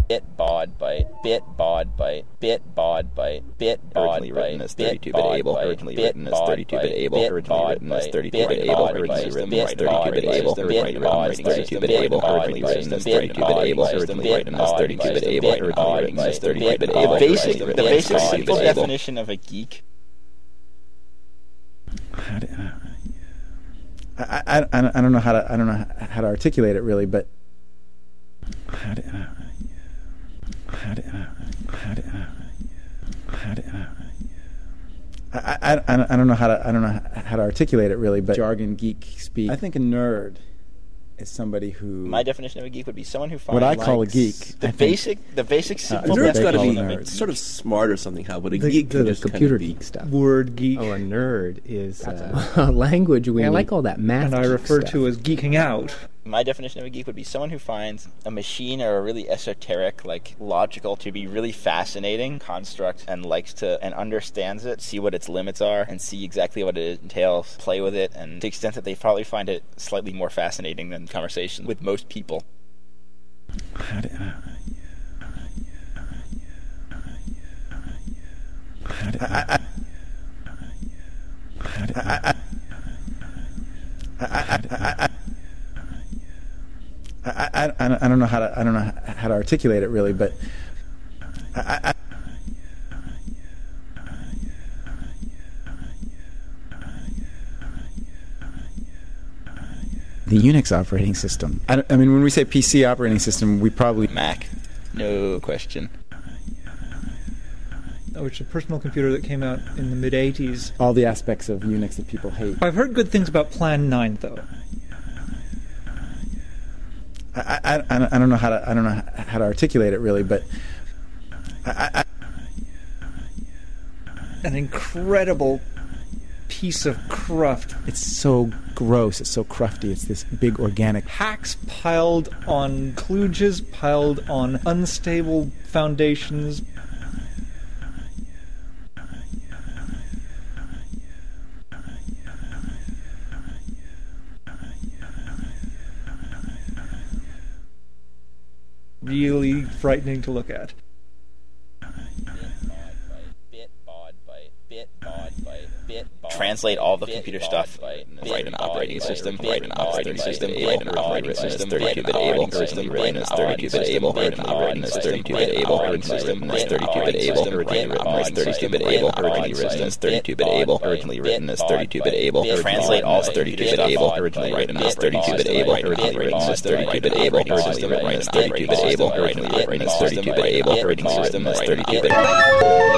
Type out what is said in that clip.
bit baud byte bit baud byte bit baud byte bit baud originally written as 32-bit able, originally written as 32-bit able, originally written as 32-bit able, originally written as 32-bit able, originally written as 32-bit able, originally written as 32-bit able, originally written as 32-bit able, originally written as 32-bit able. The basic simple definition of a geek. I don't know how to articulate it really, but I don't know how to articulate it really, but jargon geek speak. I think a nerd is somebody who. My definition of a geek would be someone who finds what I call a geek. The basic simple nerd's got to be nerd. sort of smart or something. How, but a the, geek the, can the just computer kind of geek stuff. Word geek. Oh, a nerd is a language. I like all that math. And I refer stuff. to as geeking out. My definition of a geek would be someone who finds a machine or a really esoteric, like logical, to be really fascinating construct and likes to and understands it, see what its limits are, and see exactly what it entails, play with it, and to the extent that they probably find it slightly more fascinating than conversation with most people. I don't know how to articulate it really, but the Unix operating system. I mean, when we say PC operating system, we probably Mac, no question. Which is a personal computer that came out in the mid-'80s. all the aspects of Unix that people hate. I've heard good things about Plan 9, though. I don't know how to articulate it really, but An incredible piece of cruft. it's so gross. It's so crufty. It's this big organic. Hacks piled on kludges, piled on unstable foundations. Really frightening to look at. Translate all the computer stuff. Write an operating system. Write an operating system. Write an operating system. 32-bit able. Originally written as 32-bit able. Originally written as 32-bit able. Originally written as 32-bit able. Originally written as 32-bit able. Originally written as 32-bit able. Originally written as 32-bit able. Translate all 32-bit able. Originally written as 32-bit able. Originally written as 32-bit able. Originally written as 32-bit able. Originally written as 32-bit able. Originally written as 32-bit.